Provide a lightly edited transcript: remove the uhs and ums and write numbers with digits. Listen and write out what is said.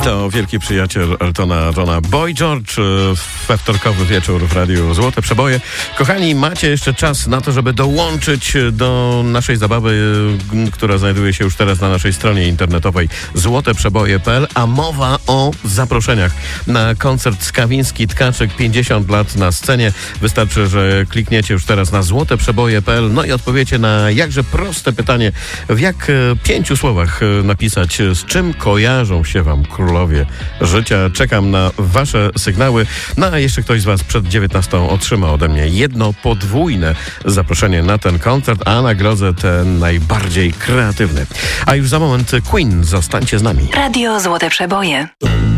To wielki przyjaciel Eltona Johna, Boy George, we wtorkowy wieczór w Radiu Złote Przeboje. Kochani, macie jeszcze czas na to, żeby dołączyć do naszej zabawy, która znajduje się już teraz na naszej stronie internetowej złoteprzeboje.pl, a mowa o zaproszeniach na koncert Skawiński Tkaczyk 50 lat na scenie. Wystarczy, że klikniecie już teraz na złoteprzeboje.pl, no i odpowiecie na jakże proste pytanie, w jak 5 słowach napisać, z czym kojarzą się wam królowie życia. Czekam na wasze sygnały. No a jeszcze ktoś z was przed 19 otrzyma ode mnie jedno podwójne zaproszenie na ten koncert, a nagrodzę ten najbardziej kreatywny. A już za moment Queen. Zostańcie z nami. Radio Złote Przeboje.